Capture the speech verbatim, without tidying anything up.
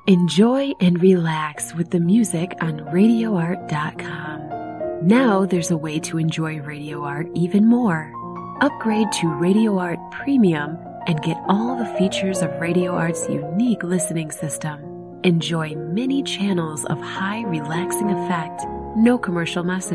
Enjoy and relax with the music on radio art dot com. Now there's a way to enjoy Radio Art even more. Upgrade to Radio Art Premium and get all the features of Radio Art's unique listening system. Enjoy many channels of high relaxing effect, no commercial messages.